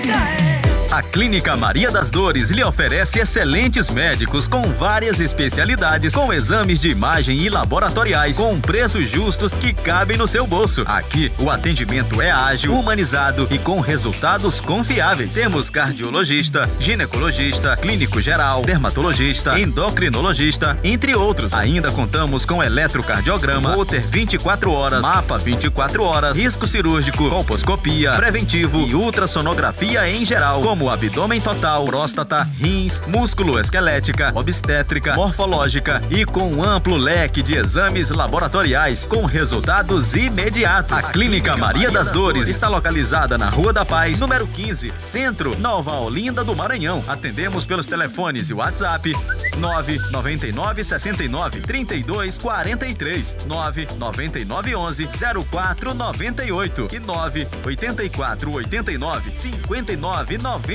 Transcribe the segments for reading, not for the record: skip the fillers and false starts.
A Clínica Maria das Dores lhe oferece excelentes médicos com várias especialidades, com exames de imagem e laboratoriais, com preços justos que cabem no seu bolso. Aqui, o atendimento é ágil, humanizado e com resultados confiáveis. Temos cardiologista, ginecologista, clínico geral, dermatologista, endocrinologista, entre outros. Ainda contamos com eletrocardiograma, Holter 24 horas, mapa 24 horas, risco cirúrgico, colposcopia, preventivo e ultrassonografia em geral, como abdômen total, próstata, rins, músculo esquelética, obstétrica, morfológica e com um amplo leque de exames laboratoriais com resultados imediatos. A Clínica Maria das Dores está localizada na Rua da Paz, número 15, Centro, Nova Olinda do Maranhão. Atendemos pelos telefones e WhatsApp 999 69 32 43, 999 11 0498 e 984 89 59 91.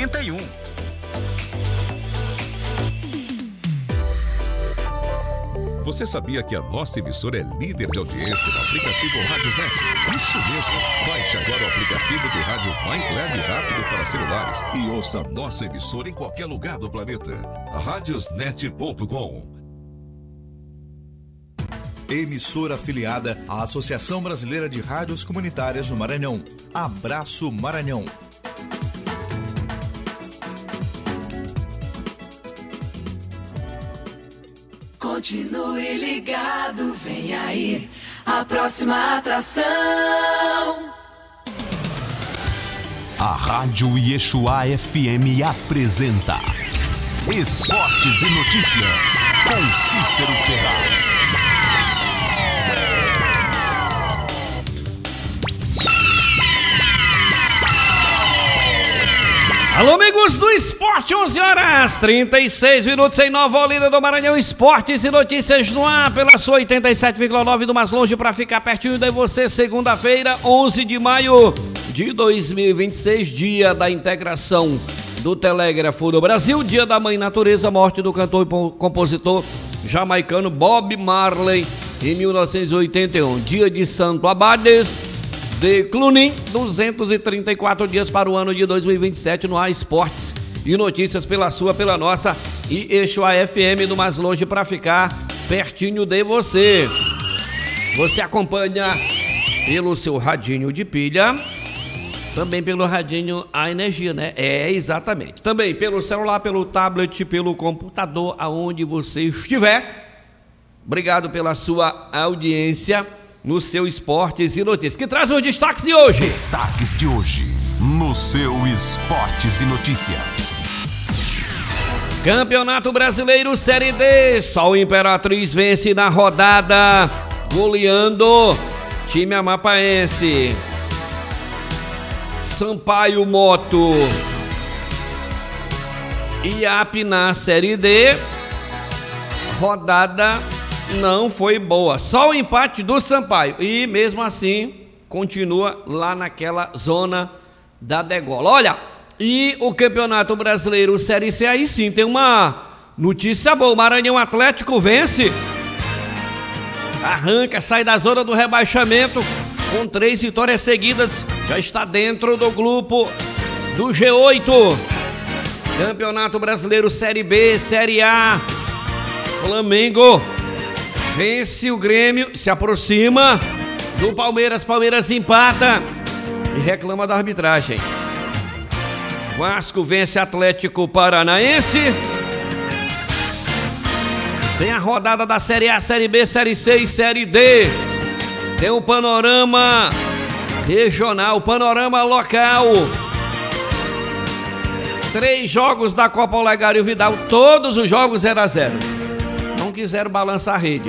Você sabia que a nossa emissora é líder de audiência no aplicativo Radiosnet? Isso mesmo! Baixe agora o aplicativo de rádio mais leve e rápido para celulares e ouça a nossa emissora em qualquer lugar do planeta. Radiosnet.com. Emissora afiliada à Associação Brasileira de Rádios Comunitárias no Maranhão. Abraço Maranhão. Continue ligado, vem aí a próxima atração. A Rádio Yeshua FM apresenta Esportes e Notícias com Cícero Ferraz. Alô, amigos do esporte, 11 horas 36 minutos em Nova Olinda do Maranhão. Esportes e notícias no ar pela sua 87,9 do mais longe para ficar pertinho de você. Segunda-feira, 11 de maio de 2026, dia da integração do Telégrafo do Brasil, dia da Mãe Natureza, morte do cantor e compositor jamaicano Bob Marley em 1981, dia de Santo Abades de Cluny, 234 dias para o ano de 2027 no ar. Esportes e notícias pela sua, pela nossa e Yeshua FM do mais longe para ficar pertinho de você. Você acompanha pelo seu radinho de pilha, também pelo radinho a energia, né? É, exatamente. Também pelo celular, pelo tablet, pelo computador, aonde você estiver. Obrigado pela sua audiência no seu Esportes e Notícias, que traz os destaques de hoje. Destaques de hoje no seu Esportes e Notícias. Campeonato Brasileiro Série D, só o Imperatriz vence na rodada, goleando time amapaense. Sampaio Moto e IAP na Série D, rodada não foi boa, só o empate do Sampaio e mesmo assim continua lá naquela zona da degola. Olha, e o Campeonato Brasileiro Série C aí sim tem uma notícia boa. O Maranhão Atlético vence, arranca, sai da zona do rebaixamento com 3 vitórias seguidas, já está dentro do grupo do G8. Campeonato Brasileiro Série B, Série A, Flamengo vence o Grêmio, se aproxima do Palmeiras. Palmeiras empata e reclama da arbitragem. Vasco vence Atlético Paranaense. Tem a rodada da Série A, Série B, Série C e Série D. Tem o panorama regional, panorama local. 3 jogos da Copa Olegário Vidal, todos os jogos 0-0. Não quiseram balançar a rede.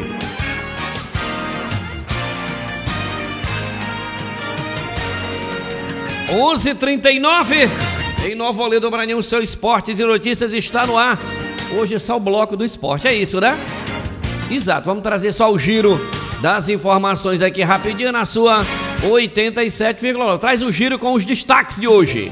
Onze 39 em Nova Olinda do Maranhão, seu Esportes e Notícias está no ar. Hoje é só o bloco do esporte, é isso, né? Exato, vamos trazer só o giro das informações aqui rapidinho na sua 87,9. Traz o giro com os destaques de hoje.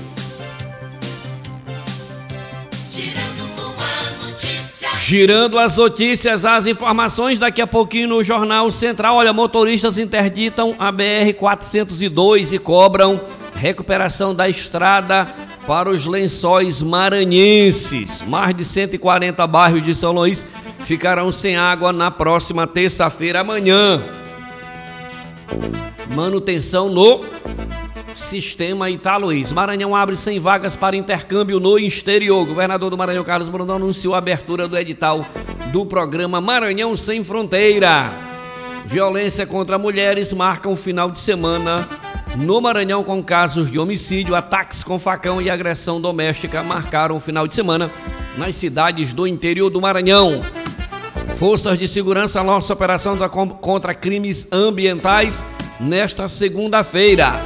Girando as notícias, as informações daqui a pouquinho no Jornal Central. Olha, motoristas interditam a BR-402 e cobram recuperação da estrada para os Lençóis Maranhenses. Mais de 140 bairros de São Luís ficarão sem água na próxima terça-feira, amanhã. Manutenção no Sistema Italuís. Maranhão abre 100 vagas para intercâmbio no exterior. O governador do Maranhão, Carlos Brandão, anunciou a abertura do edital do programa Maranhão Sem Fronteira. Violência contra mulheres marca o final de semana no Maranhão, com casos de homicídio, ataques com facão e agressão doméstica marcaram o final de semana nas cidades do interior do Maranhão. Forças de segurança lançam operação contra crimes ambientais nesta segunda-feira.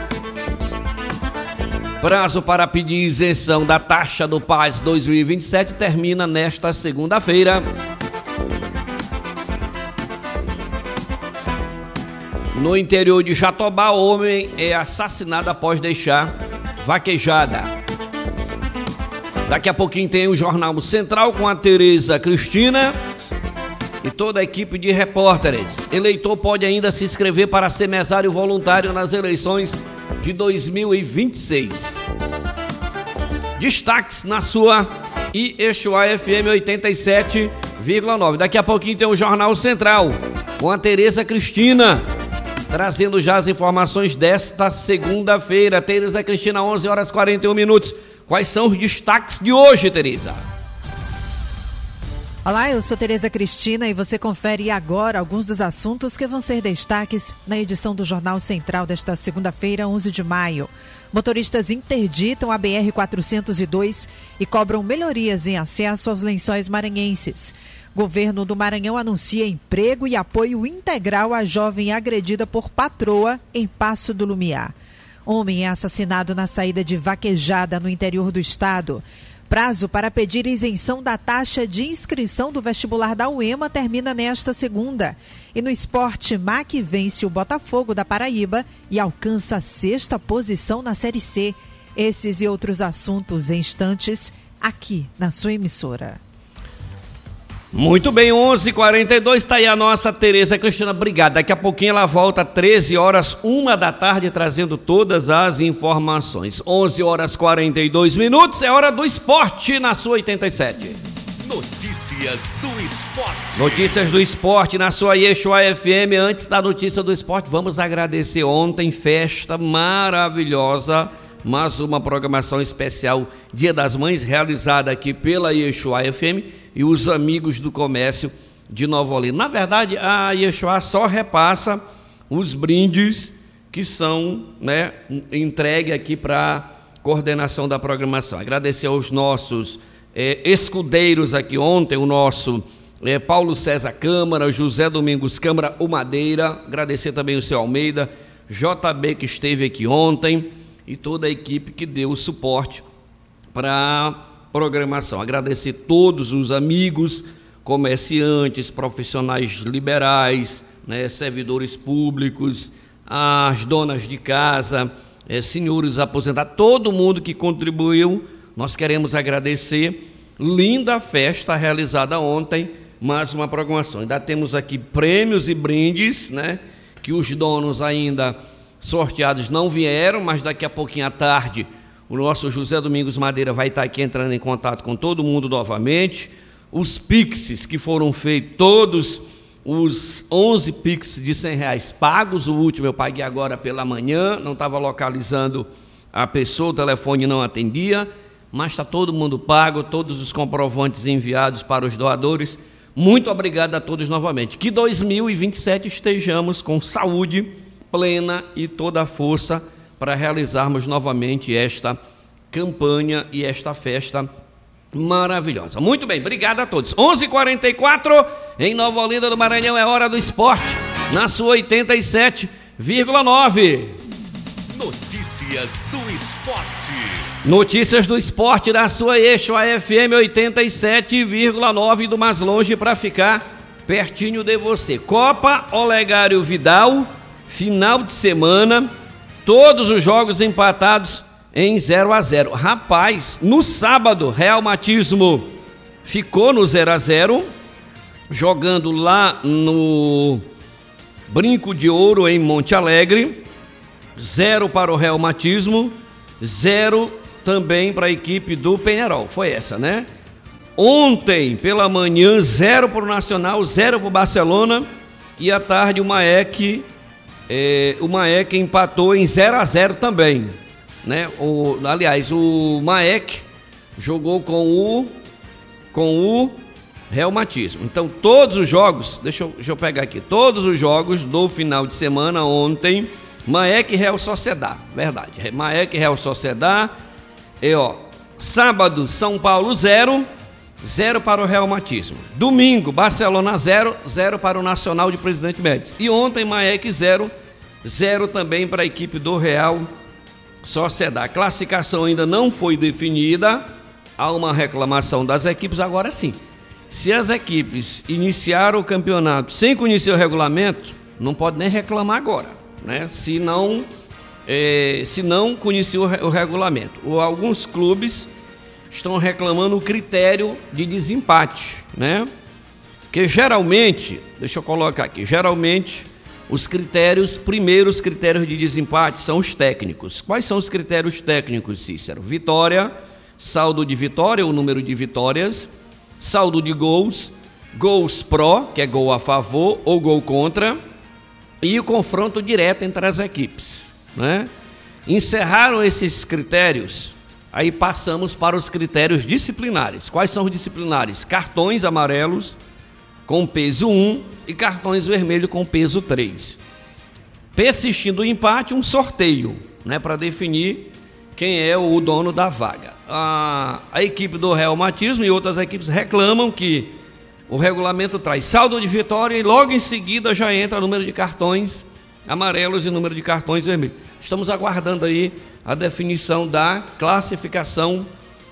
Prazo para pedir isenção da taxa do PAS 2027 termina nesta segunda-feira. No interior de Jatobá, homem é assassinado após deixar vaquejada. Daqui a pouquinho tem o Jornal Central com a Tereza Cristina e toda a equipe de repórteres. Eleitor pode ainda se inscrever para ser mesário voluntário nas eleições de 2026. Destaques na sua Iexuá FM 87,9. Daqui a pouquinho tem o Jornal Central com a Tereza Cristina, trazendo já as informações desta segunda-feira. Tereza Cristina, 11h41. Quais são os destaques de hoje, Tereza? Olá, eu sou Tereza Cristina e você confere agora alguns dos assuntos que vão ser destaques na edição do Jornal Central desta segunda-feira, 11 de maio. Motoristas interditam a BR-402 e cobram melhorias em acesso aos Lençóis Maranhenses. Governo do Maranhão anuncia emprego e apoio integral à jovem agredida por patroa em Passo do Lumiar. Homem é assassinado na saída de vaquejada no interior do estado. Prazo para pedir isenção da taxa de inscrição do vestibular da UEMA termina nesta segunda. E no esporte, MAC vence o Botafogo da Paraíba e alcança a 6ª posição na Série C. Esses e outros assuntos em instantes aqui na sua emissora. Muito bem, 11h42, está aí a nossa Tereza Cristina, obrigado. Daqui a pouquinho ela volta, 13h, 1h, trazendo todas as informações. 11h42, é hora do esporte na sua 87. Notícias do esporte. Notícias do esporte na sua Iexuá FM. Antes da notícia do esporte, vamos agradecer ontem, festa maravilhosa, mais uma programação especial Dia das Mães, realizada aqui pela Iexuá FM e os amigos do comércio de Nova Olinda. Na verdade, a Iexuá só repassa os brindes que são, entregue aqui para coordenação da programação. Agradecer aos nossos escudeiros aqui ontem, o nosso Paulo César Câmara, José Domingos Câmara, o Madeira. Agradecer também o seu Almeida, JB, que esteve aqui ontem, e toda a equipe que deu o suporte para a programação. Agradecer todos os amigos, comerciantes, profissionais liberais, servidores públicos, as donas de casa, senhores aposentados, todo mundo que contribuiu. Nós queremos agradecer. Linda festa realizada ontem, mais uma programação. Ainda temos aqui prêmios e brindes, que os donos ainda sorteados não vieram, mas daqui a pouquinho à tarde o nosso José Domingos Madeira vai estar aqui entrando em contato com todo mundo novamente. Os Pixes que foram feitos, todos os 11 Pix de R$100 pagos, o último eu paguei agora pela manhã, não estava localizando a pessoa, o telefone não atendia, mas está todo mundo pago, todos os comprovantes enviados para os doadores. Muito obrigado a todos novamente. Que 2027 estejamos com saúde plena e toda a força para realizarmos novamente esta campanha e esta festa maravilhosa. Muito bem, obrigado a todos. 11h44, em Nova Olinda do Maranhão, é hora do esporte, na sua 87,9. Notícias do esporte. Notícias do esporte na sua Iexuá FM 87,9, do mais longe para ficar pertinho de você. Copa Olegário Vidal, final de semana, todos os jogos empatados em 0-0. Rapaz, no sábado, Real Matismo ficou no 0-0, jogando lá no Brinco de Ouro, em Monte Alegre. 0 para o Real Matismo, 0 também para a equipe do Penharol. Foi essa, né? Ontem, pela manhã, 0 para o Nacional, 0 para o Barcelona. E à tarde o Maek empatou em 0-0 também, né? Aliás, o Maek jogou com o Reumatismo. Então todos os jogos, deixa eu pegar aqui, todos os jogos do final de semana ontem, Maek e Real Sociedad, verdade, Maek e Real Sociedad, sábado São Paulo 0 para o Reumatismo, domingo Barcelona 0 para o Nacional de Presidente Médici, e ontem Maek 0 também para a equipe do Real Sociedad. A classificação ainda não foi definida, há uma reclamação das equipes, agora sim. Se as equipes iniciaram o campeonato sem conhecer o regulamento, não pode nem reclamar agora, né? Se não conhecer o regulamento. Alguns clubes estão reclamando o critério de desempate, né? Porque geralmente, deixa eu colocar aqui, os primeiros critérios de desempate são os técnicos. Quais são os critérios técnicos, Cícero? Vitória, saldo de vitória, o número de vitórias, saldo de gols, gols pró, que é gol a favor ou gol contra, e o confronto direto entre as equipes, né? Encerraram esses critérios, aí passamos para os critérios disciplinares. Quais são os disciplinares? Cartões amarelos com peso 1 e cartões vermelhos com peso 3. Persistindo o empate, um sorteio, né, para definir quem é o dono da vaga. A equipe do Reumatismo e outras equipes reclamam que o regulamento traz saldo de vitória e logo em seguida já entra o número de cartões amarelos e número de cartões vermelhos. Estamos aguardando aí a definição da classificação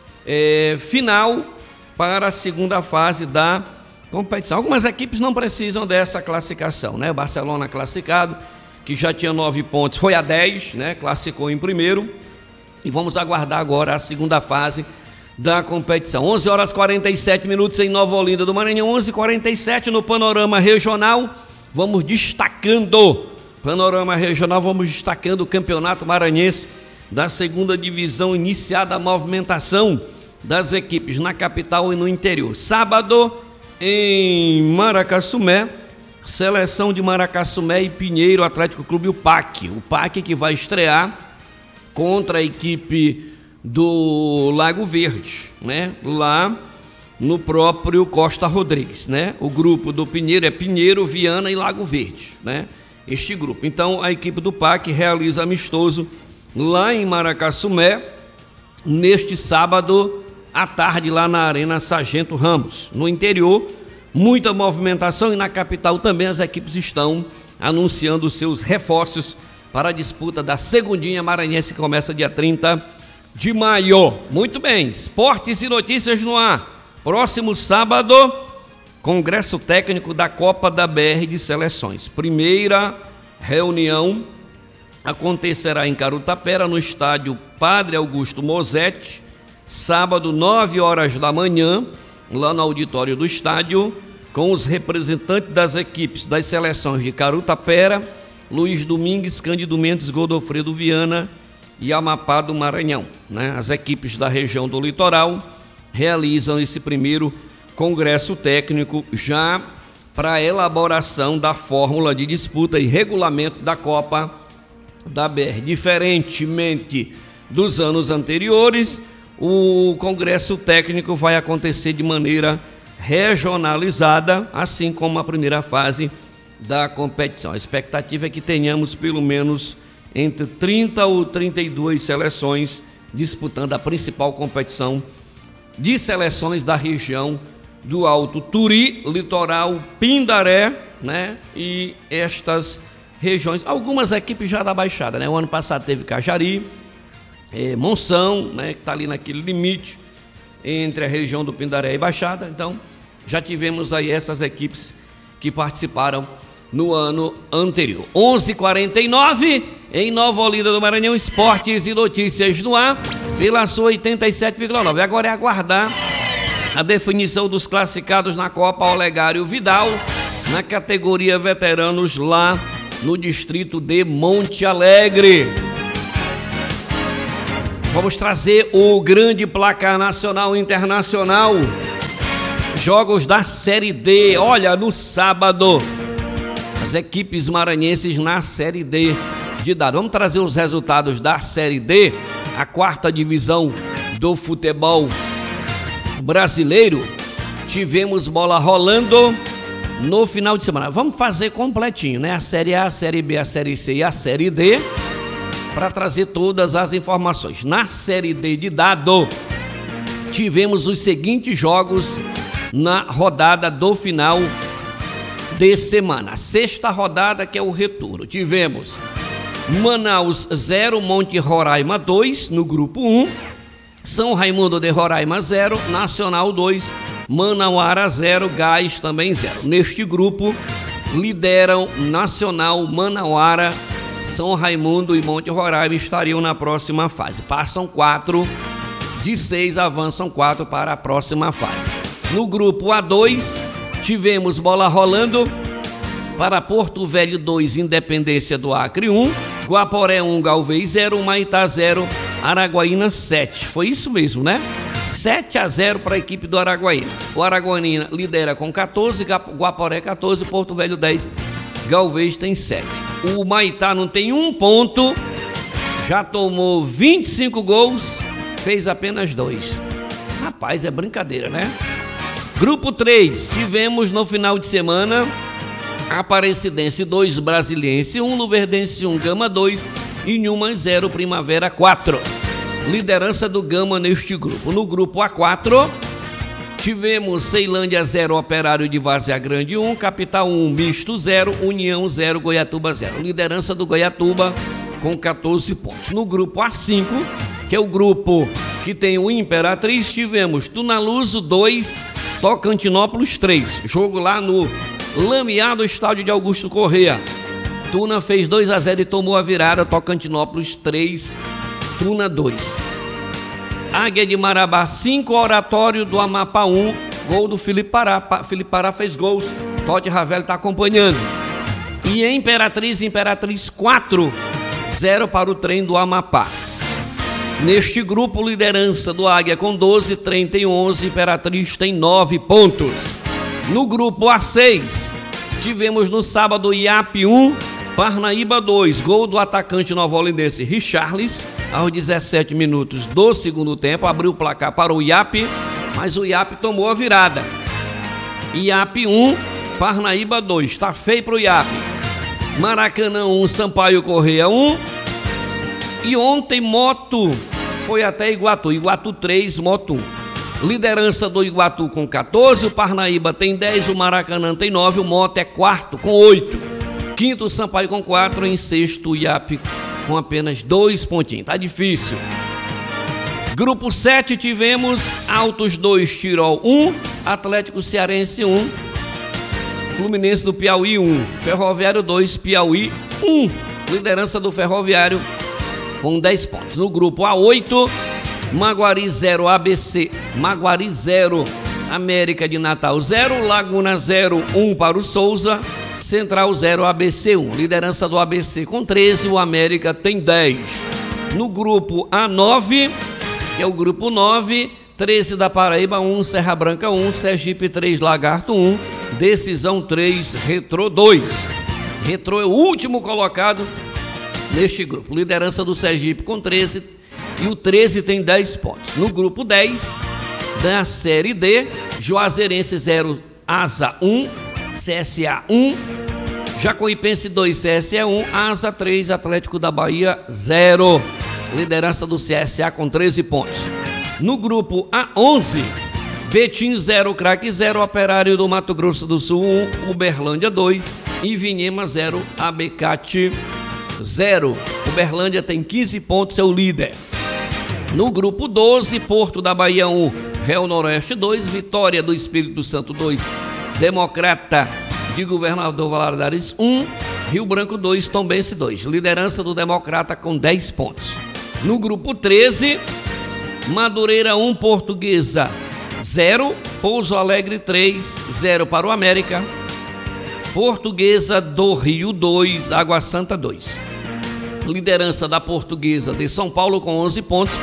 final para a segunda fase da competição. Algumas equipes não precisam dessa classificação, né? O Barcelona classificado, que já tinha 9 pontos, foi a 10, né? Classificou em primeiro. E vamos aguardar agora a segunda fase da competição. 11h47 em Nova Olinda do Maranhão, 11h47 no Panorama Regional. Vamos destacando o Campeonato Maranhense da segunda divisão, iniciada a movimentação das equipes na capital e no interior. Sábado, em Maracassumé, seleção de Maracassumé e Pinheiro Atlético Clube, o PAC que vai estrear contra a equipe do Lago Verde, né? Lá no próprio Costa Rodrigues, né? O grupo do Pinheiro é Pinheiro, Viana e Lago Verde, né? Este grupo. Então a equipe do PAC realiza amistoso lá em Maracassumé neste sábado à tarde lá na Arena Sargento Ramos. No interior, muita movimentação, e na capital também as equipes estão anunciando seus reforços para a disputa da segundinha maranhense, que começa dia 30 de maio. Muito bem, esportes e notícias no ar. Próximo sábado, Congresso Técnico da Copa da BR de Seleções. Primeira reunião acontecerá em Carutapera, no estádio Padre Augusto Mosetti, sábado, 9h da manhã, lá no auditório do estádio, com os representantes das equipes das seleções de Carutapera, Luiz Domingues, Cândido Mendes, Godofredo Viana e Amapá do Maranhão, né? As equipes da região do litoral realizam esse primeiro congresso técnico já para a elaboração da fórmula de disputa e regulamento da Copa da BR. Diferentemente dos anos anteriores, o congresso técnico vai acontecer de maneira regionalizada, assim como a primeira fase da competição. A expectativa é que tenhamos pelo menos entre 30 ou 32 seleções disputando a principal competição de seleções da região do Alto Turi, Litoral, Pindaré, né? E estas regiões, algumas equipes já da Baixada, né? O ano passado teve Cajari, Monção, né? Que está ali naquele limite entre a região do Pindaré e Baixada. Então, já tivemos aí essas equipes que participaram no ano anterior. 11h49 em Nova Olinda do Maranhão, esportes e notícias no ar, pela sua 87,9. Agora é aguardar a definição dos classificados na Copa Olegário Vidal, na categoria veteranos, lá no distrito de Monte Alegre. Vamos trazer o grande placar nacional e internacional. Jogos da Série D. Olha, no sábado, as equipes maranhenses na Série D de dado. Vamos trazer os resultados da Série D, a 4ª divisão do futebol brasileiro. Tivemos bola rolando no final de semana. Vamos fazer completinho, né? A Série A, a Série B, a Série C e a Série D, para trazer todas as informações. Na Série D de dado, tivemos os seguintes jogos na rodada do final de semana. A 6ª rodada, que é o retorno. Tivemos Manaus 0, Monte Roraima 2 no grupo 1, São Raimundo de Roraima 0, Nacional 2, Manauara 0, Gás também 0. Neste grupo lideram Nacional, Manauara, São Raimundo e Monte Roraima estariam na próxima fase. Passam 4 de 6, avançam 4 para a próxima fase. No grupo A2, tivemos bola rolando para Porto Velho 2, Independência do Acre 1, Guaporé 1, Galvez 0, Maitá 0, Araguaína 7. Foi isso mesmo, né? 7-0 para a equipe do Araguaína. O Araguaína lidera com 14, Guaporé 14, Porto Velho 10, Galvez tem 7. O Maitá não tem um ponto, já tomou 25 gols, fez apenas 2. Rapaz, é brincadeira, né? Grupo 3, tivemos no final de semana Aparecidense 2, Brasiliense 1, Luverdense 1, Gama 2 e Nhuman 0, Primavera 4. Liderança do Gama neste grupo. No grupo A4, tivemos Ceilândia 0, Operário de Várzea Grande 1, Capital 1, Misto 0, União 0, Goiatuba 0. Liderança do Goiatuba com 14 pontos. No grupo A5, que é o grupo que tem o Imperatriz, tivemos Tunaluso 2, Tocantinópolis 3. Jogo lá no Lameado Estádio de Augusto Corrêa. Tuna fez 2-0 e tomou a virada. Tocantinópolis 3, Tuna 2. Águia de Marabá 5, Oratório do Amapá 1. Gol do Felipe Pará. Felipe Pará fez gols. Totti Ravelli está acompanhando. E Imperatriz 4, 0 para o Trem do Amapá. Neste grupo, liderança do Águia com 12, Trem tem 11, Imperatriz tem 9 pontos. No grupo A6, tivemos no sábado IAP 1, Parnaíba 2, gol do atacante novolindense Richarlis, aos 17 minutos do segundo tempo, abriu o placar para o IAP, mas o IAP tomou a virada. IAP 1, Parnaíba 2, está feio para o IAP. Maracanã 1, Sampaio Corrêa 1. E ontem Moto foi até Iguatu, Iguatu 3, Moto 1. Liderança do Iguatu com 14, o Parnaíba tem 10, o Maracanã tem 9, o Moto é quarto com 8. Quinto, o Sampaio com 4, em sexto, o IAP com apenas 2 pontinhos. Tá difícil. Grupo 7, tivemos Altos 2, Tirol 1, Atlético Cearense 1, Fluminense do Piauí 1, Ferroviário 2, Piauí 1. Liderança do Ferroviário com 10 pontos. No grupo A8, Maguari 0, ABC, Maguari 0, América de Natal 0, Laguna 0, 1 para o Souza, Central 0, ABC 1. Liderança do ABC com 13, o América tem 10. No grupo A9, que é o grupo 9, 13 da Paraíba 1, Serra Branca 1, Sergipe 3, Lagarto 1, Decisão 3, Retrô 2. Retrô é o último colocado neste grupo. Liderança do Sergipe com 13 e o 13 tem 10 pontos. No grupo 10 da Série D, Juazeirense 0, Asa 1, CSA 1, Jacuipense 2, CSA 1, Asa 3, Atlético da Bahia 0. Liderança do CSA com 13 pontos. No grupo A11, Betim 0, Craque 0, Operário do Mato Grosso do Sul 1, Uberlândia 2 e Vinhema 0, Abecate 0. Uberlândia tem 15 pontos, é o líder. No grupo 12, Porto da Bahia 1, Real Noroeste 2, Vitória do Espírito Santo 2, Democrata de Governador Valadares 1, Rio Branco 2, Tombense 2. Liderança do Democrata com 10 pontos. No grupo 13, Madureira 1, Portuguesa 0, Pouso Alegre 3, 0 para o América, Portuguesa do Rio 2, Água Santa 2. Liderança da Portuguesa de São Paulo com 11 pontos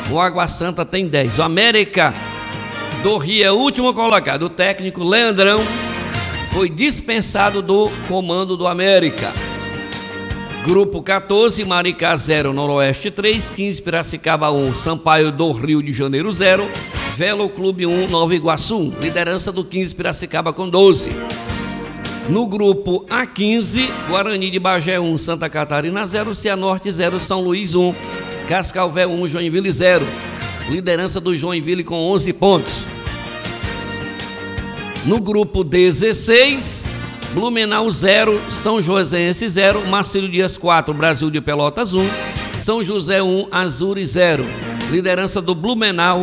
O Água Santa tem 10. O América do Rio é o último colocado. O técnico Leandrão foi dispensado do comando do América. Grupo 14, Maricá 0, Noroeste 3, 15, Piracicaba 1, Sampaio do Rio de Janeiro 0, Velo Clube 1, Nova Iguaçu 1. Liderança do 15, Piracicaba com 12. No grupo A15, Guarani de Bagé 1, Santa Catarina 0, Cianorte 0, São Luís 1, Cascavel 1, Joinville 0. Liderança do Joinville com 11 pontos. No grupo 16, Blumenau 0, São Joséense 0, Marcílio Dias 4, Brasil de Pelotas 1, São José 1, Azures 0. Liderança do Blumenau,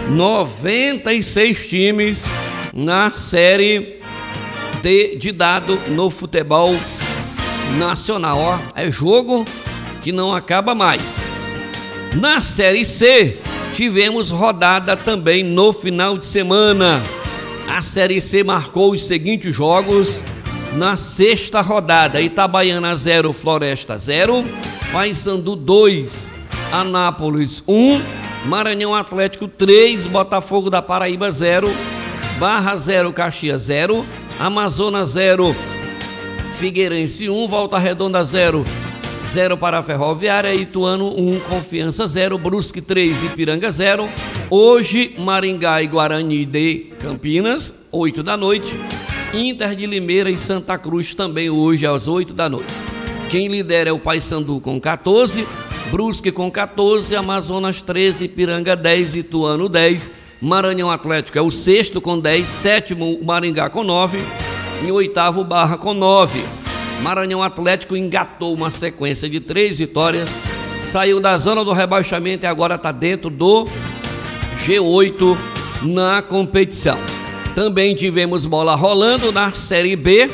96 times na Série D de dado no futebol nacional. Ó, é jogo que não acaba mais. Na Série C, tivemos rodada também no final de semana. A Série C marcou os seguintes jogos na sexta rodada: Itabaiana 0, Floresta 0, Paysandu 2, Anápolis 1, Maranhão Atlético 3, Botafogo da Paraíba 0, Barra 0, Caxias 0, Amazonas 0, Figueirense 1, Volta Redonda 0, 0 para a Ferroviária, Ituano 1, Confiança 0, Brusque 3, Ipiranga 0. Hoje, Maringá e Guarani de Campinas, 8 da noite. Inter de Limeira e Santa Cruz também hoje às 8 da noite. Quem lidera é o Paysandu com 14, Brusque com 14, Amazonas 13, Ipiranga 10, Ituano 10, Maranhão Atlético é o sexto com 10, sétimo Maringá com 9 e oitavo Barra com 9. Maranhão Atlético engatou uma sequência de 3 vitórias, saiu da zona do rebaixamento e agora está dentro do G8 na competição. Também tivemos bola rolando na Série B.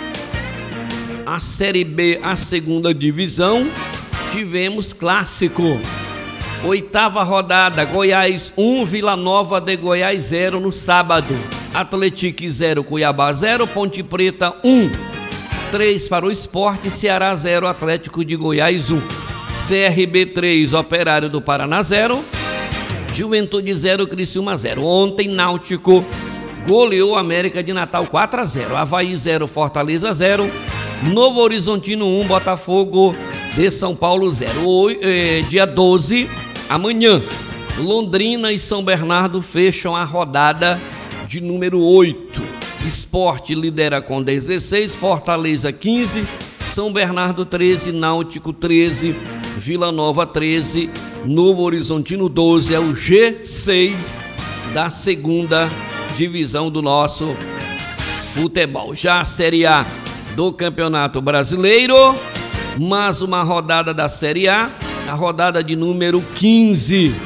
A Série B, a segunda divisão, tivemos clássico. Oitava rodada, Goiás 1, Vila Nova de Goiás 0 no sábado. Atlético 0, Cuiabá 0, Ponte Preta 1. 3 para o Sport, Ceará 0, Atlético de Goiás 1. CRB 3, Operário do Paraná 0. Juventude 0, Criciúma 0. Ontem, Náutico goleou América de Natal 4-0. Avaí 0, Fortaleza 0. Novo Horizontino 1, Botafogo de São Paulo 0. Dia 12, amanhã, Londrina e São Bernardo fecham a rodada de número 8. Sport lidera com 16, Fortaleza 15, São Bernardo 13, Náutico 13, Vila Nova 13, Novo Horizontino 12, é o G6 da segunda divisão do nosso futebol. Já a Série A do Campeonato Brasileiro, mais uma rodada da Série A, a rodada de número 15.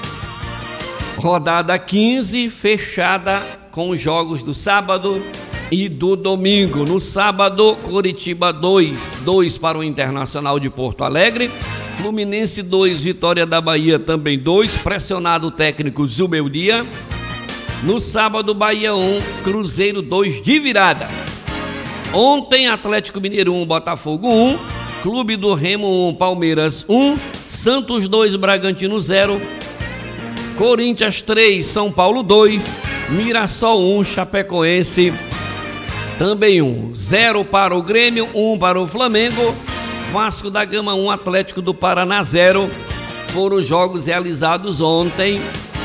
Rodada 15 fechada com os jogos do sábado e do domingo. No sábado, Coritiba 2 para o Internacional de Porto Alegre. Fluminense 2, Vitória da Bahia também 2, pressionado o técnico Zubeldia. No sábado, Bahia 1, Cruzeiro 2 de virada. Ontem, Atlético Mineiro 1, Botafogo 1, Clube do Remo 1, Palmeiras 1, Santos 2, Bragantino 0, Corinthians 3, São Paulo 2, Mirassol 1, Chapecoense também 1. 0 para o Grêmio, 1 para o Flamengo, Vasco da Gama 1, Atlético do Paraná 0. Foram os jogos realizados ontem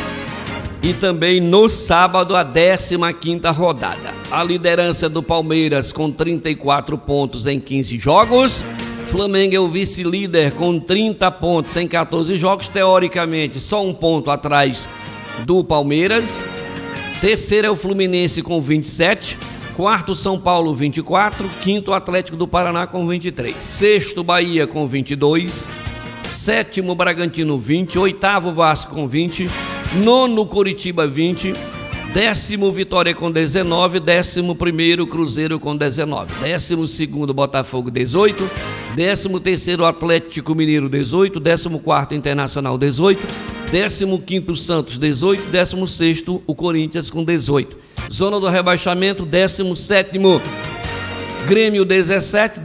e também no sábado, a 15ª rodada. A liderança do Palmeiras com 34 pontos em 15 jogos. Flamengo é o vice-líder com 30 pontos em 14 jogos, teoricamente só um ponto atrás do Palmeiras. Terceiro é o Fluminense com 27, quarto São Paulo 24, quinto Atlético do Paraná com 23, sexto Bahia com 22, sétimo Bragantino 20, oitavo Vasco com 20, nono Coritiba 20, décimo Vitória com 19, 11º Cruzeiro com 19, 12º Botafogo 18, 13º Atlético Mineiro 18, 14º Internacional 18, 15º Santos 18, 16º o Corinthians com 18. Zona do rebaixamento, 17º Grêmio 17,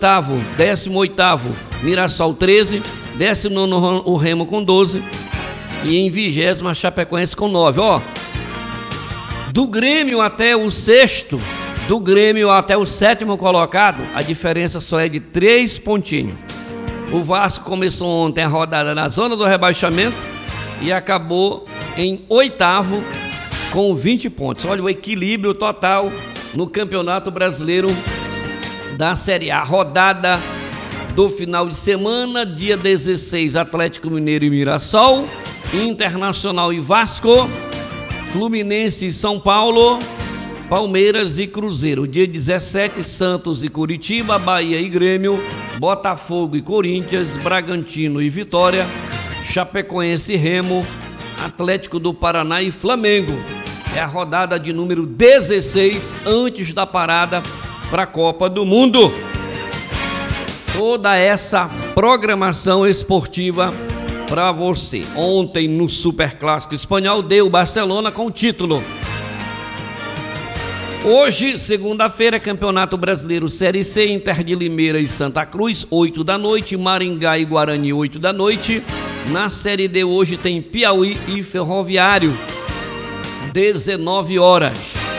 18º Mirassol 13, 19º o Remo com 12, E em 20º, a Chapecoense com 9. Do Grêmio até o 6º, do Grêmio até o 7º colocado, a diferença só é de 3 pontinhos. O Vasco começou ontem a rodada na zona do rebaixamento e acabou em 8º com 20 pontos. Olha o equilíbrio total no Campeonato Brasileiro da Série A. Rodada do final de semana, dia 16, Atlético Mineiro e Mirassol, Internacional e Vasco, Fluminense e São Paulo, Palmeiras e Cruzeiro. Dia 17, Santos e Curitiba, Bahia e Grêmio, Botafogo e Corinthians, Bragantino e Vitória, Chapecoense e Remo, Atlético do Paraná e Flamengo. É a rodada de número 16 antes da parada para a Copa do Mundo. Toda essa programação esportiva para você. Ontem no Superclássico Espanhol deu o Barcelona com o título. Hoje, segunda-feira, Campeonato Brasileiro Série C, Inter de Limeira e Santa Cruz, 8 da noite, Maringá e Guarani, 8 da noite. Na Série D hoje tem Piauí e Ferroviário, 19 horas.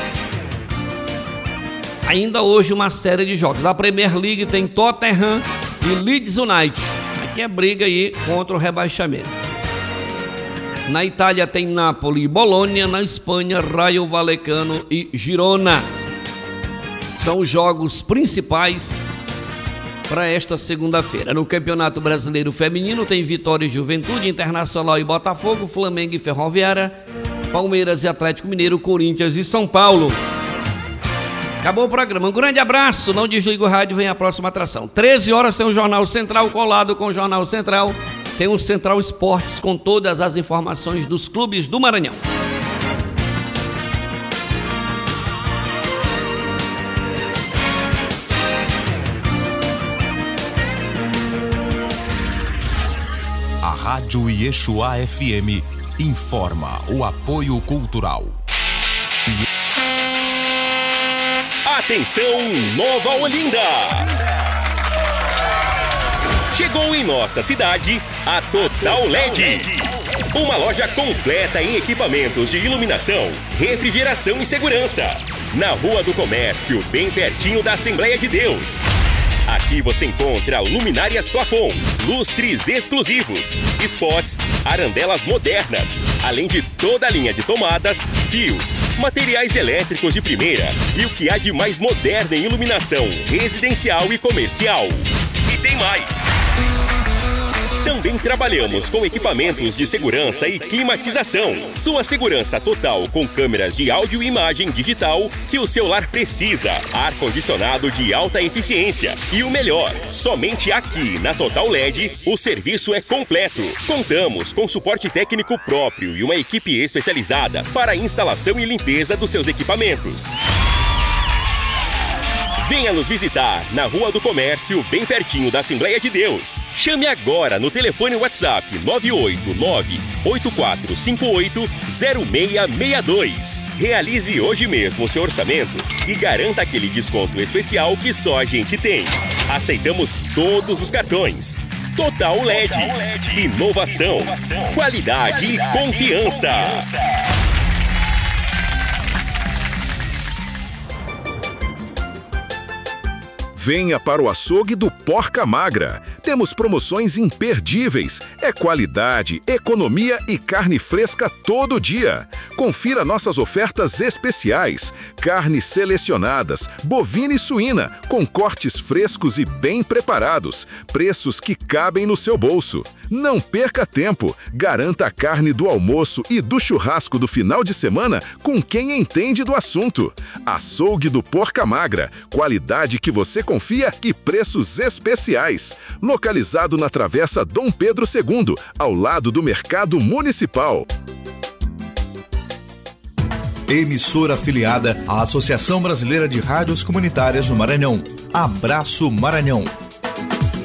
Ainda hoje uma série de jogos. Na Premier League tem Tottenham e Leeds United. Aqui é briga aí contra o rebaixamento. Na Itália tem Napoli e Bologna, na Espanha Rayo Vallecano e Girona. São os jogos principais para esta segunda-feira. No Campeonato Brasileiro Feminino tem Vitória e Juventude, Internacional e Botafogo, Flamengo e Ferroviária, Palmeiras e Atlético Mineiro, Corinthians e São Paulo. Acabou o programa. Um grande abraço. Não desliga o rádio, vem a próxima atração. 13 horas tem o Jornal Central, colado com o Jornal Central. Tem o Central Esportes com todas as informações dos clubes do Maranhão. A Rádio Yeshua FM informa o apoio cultural. Atenção, Nova Olinda! Chegou em nossa cidade a Total LED. Uma loja completa em equipamentos de iluminação, refrigeração e segurança. Na Rua do Comércio, bem pertinho da Assembleia de Deus. Aqui você encontra luminárias plafond, lustres exclusivos, spots, arandelas modernas, além de toda a linha de tomadas, fios, materiais elétricos de primeira e o que há de mais moderno em iluminação residencial e comercial. E tem mais! Também trabalhamos com equipamentos de segurança e climatização. Sua segurança total com câmeras de áudio e imagem digital que o seu lar precisa. Ar-condicionado de alta eficiência. E o melhor, somente aqui na Total LED o serviço é completo. Contamos com suporte técnico próprio e uma equipe especializada para a instalação e limpeza dos seus equipamentos. Venha nos visitar na Rua do Comércio, bem pertinho da Assembleia de Deus. Chame agora no telefone WhatsApp 989-8458-0662. Realize hoje mesmo o seu orçamento e garanta aquele desconto especial que só a gente tem. Aceitamos todos os cartões. Total LED. Inovação, qualidade e confiança. Venha para o açougue do Porca Magra. Temos promoções imperdíveis. É qualidade, economia e carne fresca todo dia. Confira nossas ofertas especiais. Carnes selecionadas, bovina e suína, com cortes frescos e bem preparados. Preços que cabem no seu bolso. Não perca tempo. Garanta a carne do almoço e do churrasco do final de semana com quem entende do assunto. Açougue do Porca Magra. Qualidade que você confia e preços especiais. Localizado na Travessa Dom Pedro II, ao lado do Mercado Municipal. Emissora afiliada à Associação Brasileira de Rádios Comunitárias do Maranhão. Abraço Maranhão.